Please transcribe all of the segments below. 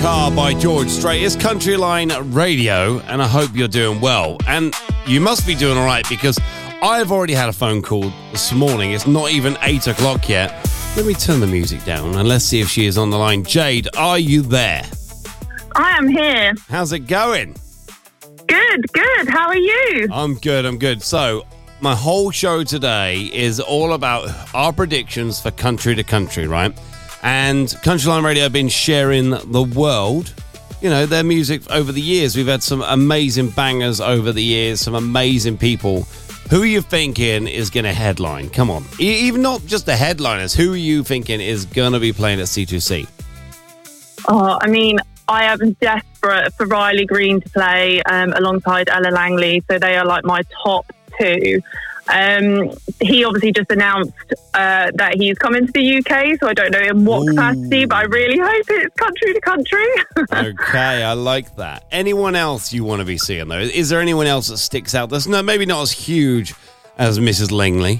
Car by George Strait. It's Countryline Radio, and I hope you're doing well. And you must be doing all right, because I've already had a phone call this morning. It's not even 8 o'clock yet. Let me turn the music down and let's see if she is on the line. Jade, are you there? I am here. How's it going? Good. How are you? I'm good. So, my whole show today is all about our predictions for country to country, right? And Countryline Radio have been sharing the world, you know, their music over the years. We've had some amazing bangers over the years, some amazing people. Who are you thinking is going to headline? Come on. Even not just the headliners. Who are you thinking is going to be playing at C2C? Oh, I mean, I am desperate for Riley Green to play alongside Ella Langley. So they are like my top two. He obviously just announced that he's coming to the UK, so I don't know in what capacity, but I really hope it's country to country. Okay, I like that. Anyone else you want to be seeing, though? Is there anyone else that sticks out that's maybe not as huge as Mrs. Langley?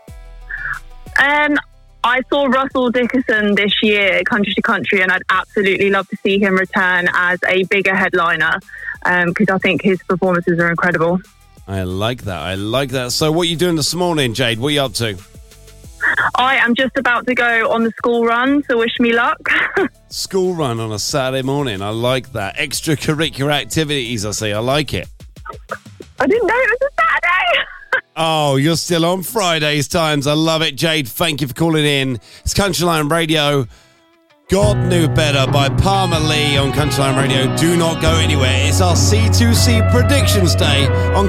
I saw Russell Dickerson this year, country to country, and I'd absolutely love to see him return as a bigger headliner, because I think his performances are incredible. I like that. So what are you doing this morning, Jade? What are you up to? I am just about to go on the school run, so wish me luck. School run on a Saturday morning. I like that. Extracurricular activities, I see. I like it. I didn't know it was a Saturday. Oh, you're still on Fridays times. I love it, Jade. Thank you for calling in. It's Countryline Radio. God Knew Better by Palmer Lee on Countryline Radio. Do not go anywhere. It's our C2C Predictions Day on